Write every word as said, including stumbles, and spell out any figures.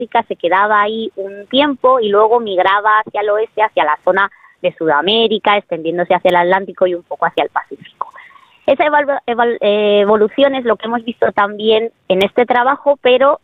Ártica, se quedaba ahí un tiempo y luego migraba hacia el oeste, hacia la zona de Sudamérica, extendiéndose hacia el Atlántico y un poco hacia el Pacífico. Esa evalu- evalu- evolución es lo que hemos visto también en este trabajo, pero